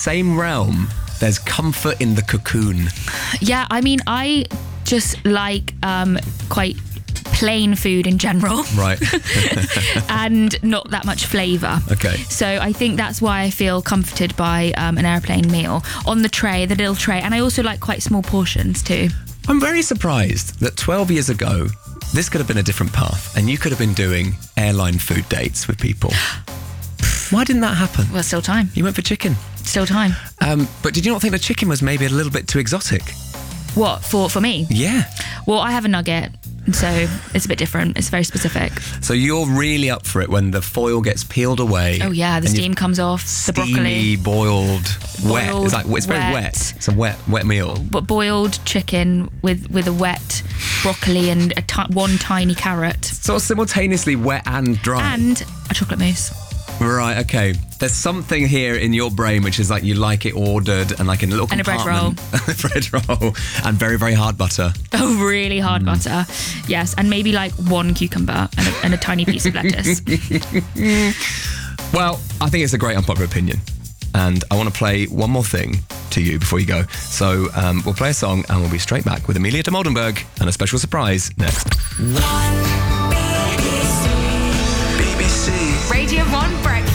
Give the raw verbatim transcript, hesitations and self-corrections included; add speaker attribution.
Speaker 1: same realm, there's comfort in the cocoon.
Speaker 2: Yeah, I mean, I just like um, quite plain food in general.
Speaker 1: Right.
Speaker 2: And not that much flavour.
Speaker 1: Okay.
Speaker 2: So I think that's why I feel comforted by um, an airplane meal. On the tray, the little tray. And I also like quite small portions too.
Speaker 1: I'm very surprised that twelve years ago, this could have been a different path and you could have been doing airline food dates with people. Why didn't that happen?
Speaker 2: Well, still time.
Speaker 1: You went for chicken.
Speaker 2: Still time.
Speaker 1: Um, but did you not think the chicken was maybe a little bit too exotic?
Speaker 2: What, for, for me?
Speaker 1: Yeah.
Speaker 2: Well, I have a nugget, so it's a bit different. It's very specific.
Speaker 1: So you're really up for it when the foil gets peeled away.
Speaker 2: Oh yeah, the
Speaker 1: and
Speaker 2: steam
Speaker 1: you've
Speaker 2: comes off, the
Speaker 1: steamy,
Speaker 2: broccoli.
Speaker 1: boiled, wet.
Speaker 2: Boiled,
Speaker 1: It's like it's very
Speaker 2: wet.
Speaker 1: wet. It's a wet, wet meal.
Speaker 2: But boiled chicken with, with a wet broccoli and a ti- one tiny carrot.
Speaker 1: Sort of simultaneously wet and dry.
Speaker 2: And a chocolate mousse.
Speaker 1: Right, okay. There's something here in your brain which is like you like it ordered and like in a little
Speaker 2: And a bread
Speaker 1: compartment. A bread roll. And very, very hard butter.
Speaker 2: Oh, really hard
Speaker 1: Mm.
Speaker 2: butter. Yes, and maybe like one cucumber and a, and a tiny piece of lettuce.
Speaker 1: Well, I think it's a great unpopular opinion. And I want to play one more thing to you before you go. So um, we'll play a song and we'll be straight back with Amelia de Moldenberg and a special surprise next.
Speaker 3: B B C.
Speaker 2: Radio one Breakfast.